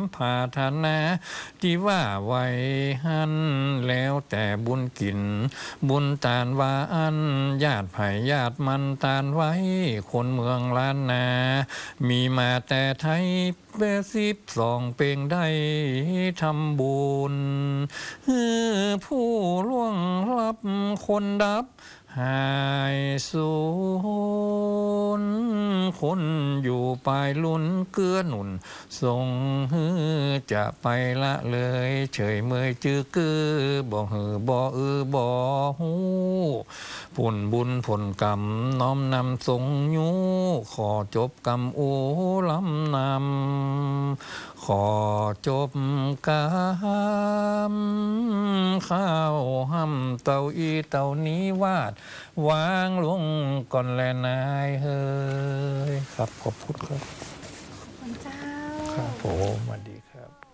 ผาธนาที่ว่าไว้หันแล้วแต่บุญกินบุญตานว่าอันญาติไผ่ญาติมันตานไว้คนเมืองล้านนามีมาแต่ไทย12เป่งได้ทำบุญผู้ล่วงลับคนดับหายสูญคนอยู่ปลายลุ้นเกื้อหนุนทรงจะไปละเลยเฉยเมยจื้อกือบ่บ่บ่หูผลบุญผลกรรมน้อมนำทรงยูขอจบกรรมโอลำนำขอจบกรรมข้าวห้ำเต่าอีเต่านี้วาดวางลงก่อนแลนายเฮ้ยครับขอบคุณครับขอบคุณเจ้าครับผมสวัสดีครับ